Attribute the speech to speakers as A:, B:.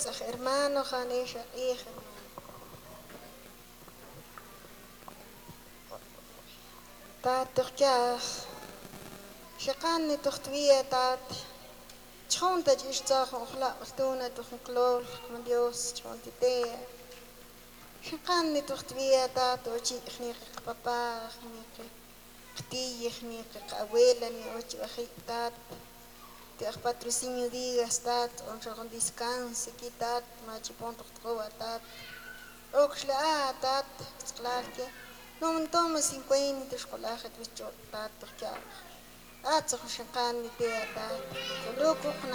A: hermano, Janisha, hija. Tato, شقاني تختوية تات شخون تجيش تاخو خلاق ختونة تخنقلول من ديوس شخون تتيه شقاني تختوية تات وشي خنيق بابا خنيق ختي خنيق abuela ni ochi bajit tat te patrocinio digas tat on shogon descanse ki tat machi ponto tqowa tat oxla tat tqlalke no من toma 50 escolaje twicho tat tqya atso shaqan ni te tat loko